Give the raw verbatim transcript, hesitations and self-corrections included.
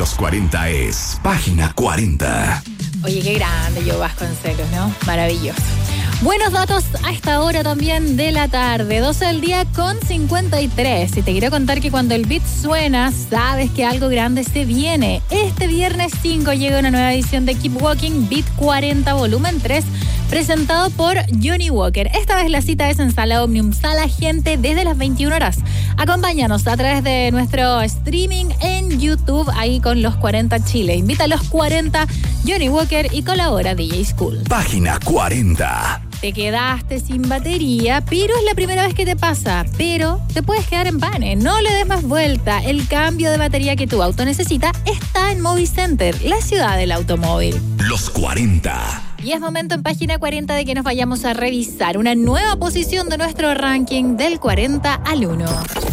los cuarenta es Página cuarenta. Oye, qué grande Joe Vasconcelos, ¿no? Maravilloso. Buenos datos a esta hora también de la tarde, doce del día con cincuenta y tres. Y te quiero contar que cuando el beat suena, sabes que algo grande se viene. Este viernes cinco llega una nueva edición de Keep Walking Beat cuarenta volumen tres, presentado por Johnny Walker. Esta vez la cita es en Sala Omnium, Sala Gente, desde las veintiuna horas. Acompáñanos a través de nuestro streaming en YouTube, ahí con Los cuarenta Chile. Invita a Los cuarenta, Johnny Walker y colabora D J School. Página cuarenta. Te quedaste sin batería, pero es la primera vez que te pasa. Pero te puedes quedar en pane. No le des más vuelta. El cambio de batería que tu auto necesita está en Movicenter, la ciudad del automóvil. Los cuarenta. Y es momento en Página cuarenta de que nos vayamos a revisar una nueva posición de nuestro ranking del cuarenta al uno.